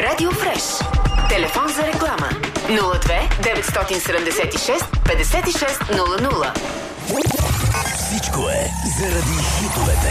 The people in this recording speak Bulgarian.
Радио Фреш. Телефон за реклама 02 976 56 00. Всичко е заради хитовете.